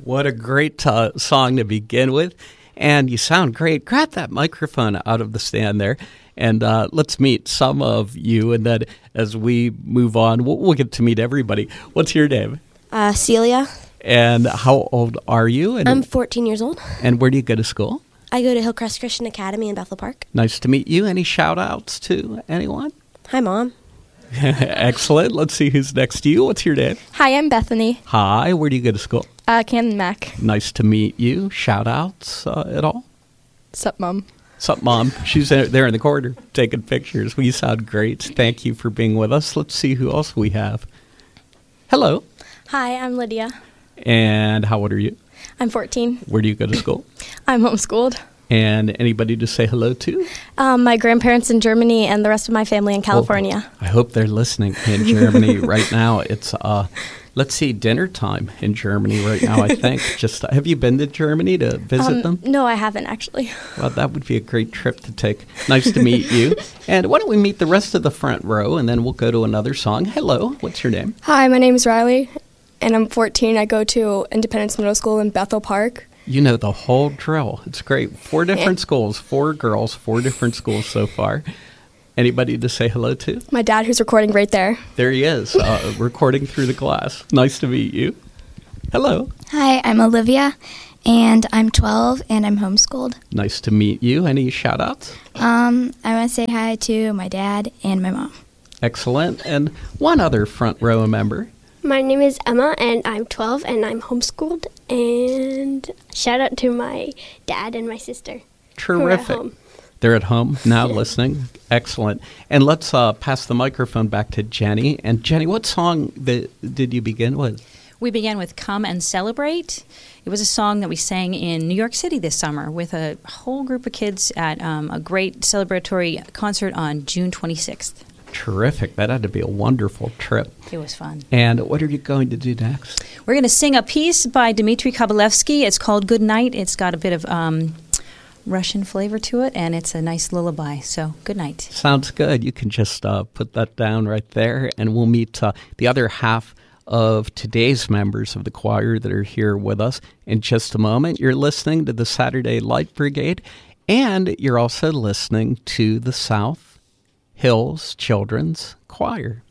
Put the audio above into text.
What a great song to begin with. And you sound great. Grab that microphone out of the stand there. And let's meet some of you. And then as we move on, we'll get to meet everybody. What's your name? Celia. And how old are you? And, I'm 14 years old. And where do you go to school? I go to Hillcrest Christian Academy in Bethel Park. Nice to meet you. Any shout-outs to anyone? Hi, Mom. Excellent. Let's see who's next to you. What's your name? Hi, I'm Bethany. Hi. Where do you go to school? Camden Mac. Nice to meet you. Shout-outs at all? Sup, Mom? Sup, Mom? She's there in the corner taking pictures. We sound great. Thank you for being with us. Let's see who else we have. Hello. Hi, I'm Lydia. And how old are you? I'm 14. Where do you go to school? I'm homeschooled. And anybody to say hello to? My grandparents in Germany and the rest of my family in California. Oh, I hope they're listening in Germany right now. It's, let's see, dinner time in Germany right now, I think. Have you been to Germany to visit them? No, I haven't, actually. Well, that would be a great trip to take. Nice to meet you. And why don't we meet the rest of the front row, and then we'll go to another song. Hello, what's your name? Hi, my name is Riley, and I'm 14. I go to Independence Middle School in Bethel Park. You know the whole drill. It's great. 4 different schools, 4 girls, 4 different schools so far. Anybody to say hello to? My dad, who's recording right there. There he is, recording through the glass. Nice to meet you. Hello. Hi, I'm Olivia, and I'm 12, and I'm homeschooled. Nice to meet you. Any shout-outs? I want to say hi to my dad and my mom. Excellent. And one other front row member. My name is Emma, and I'm 12, and I'm homeschooled. And shout out to my dad and my sister. Terrific. Who are at home. They're at home now listening. Excellent. And let's pass the microphone back to Jenny. And Jenny, what song did you begin with? We began with Come and Celebrate. It was a song that we sang in New York City this summer with a whole group of kids at a great celebratory concert on June 26th. Terrific. That had to be a wonderful trip. It was fun. And what are you going to do next? We're going to sing a piece by Dmitri Kabalevsky. It's called Good Night. It's got a bit of Russian flavor to it, and it's a nice lullaby. So, good night. Sounds good. You can just put that down right there, and we'll meet the other half of today's members of the choir that are here with us in just a moment. You're listening to the Saturday Light Brigade, and you're also listening to the South Hills Children's Choir.